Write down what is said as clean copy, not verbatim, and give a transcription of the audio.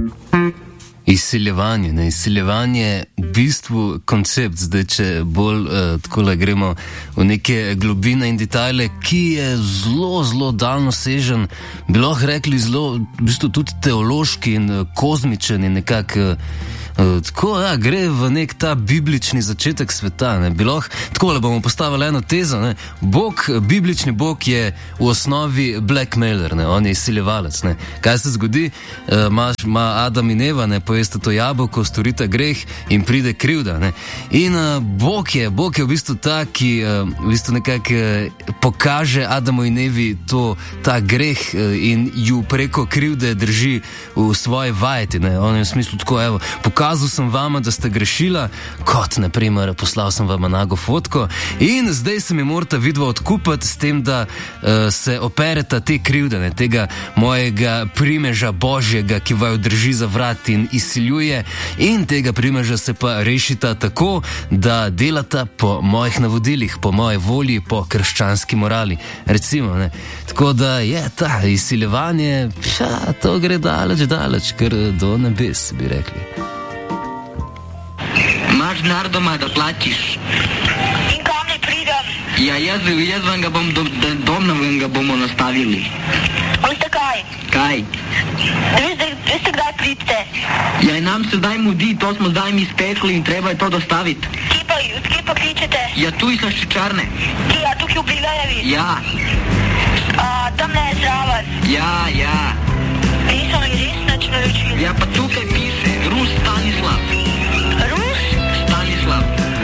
Izsiljevanje, ne, izsiljevanje, v bistvu koncept, zdaj če bolj takole gremo v neke globine in detajle, ki je zelo, zelo daljnosežen, bi lahko rekli zelo, v bistvu tudi teološki in kozmičen in nekako tako, ja, gre v nek ta biblični začetek sveta, ne, bi lahko, takole bomo postavili eno tezo, ne, Bog, biblični Bog je v osnovi blackmailer, ne, on je izsiljevalec, ne, kaj se zgodi, ima Adam in Eva, ne, pojeste to jabolko, storita greh in pride krivda, ne, in Bog je v bistvu ta, ki v bistvu nekako pokaže Adamu in Evi ta greh in ju preko krivde drži v svoji vajeti, ne, on je v smislu tako, evo, pokazal sem vama, da ste grešila, kot naprimer poslal sem vama nago fotko in zdaj se mi morata vidva odkupati s tem, da se opereta te krivdene, tega mojega primeža Božjega, ki vaju drži za vrat in izsiljuje, in tega primeža se pa rešita tako, da delata po mojih navodilih, po moji volji, po krščanski morali, recimo, ne. Tako da je ta izsiljevanje, to gre daleč, kar do nebes, bi rekli. Imaš denar doma, da plačiš? In kam ne pridem? Ja, jaz vam ga bom, dom vam ga bomo nastavili. Veste kaj? Kaj? Veste kdaj pridete? Ja, nam se zdaj mudi, to smo zdaj mi spekli in treba je to dostaviti. Kje pa kličete? Ja, tu so ščarne. Kje, ja, tukaj v Brigajevi? Ja. Tam ne je zraven? Ja. Niso mi res nič naročili. Ja, pa tukaj piše, Rus Stanislav.